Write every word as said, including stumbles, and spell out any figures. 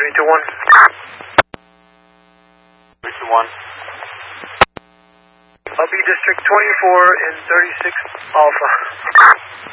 three two one. three two one. I'll be District twenty-four in thirty-six Alpha.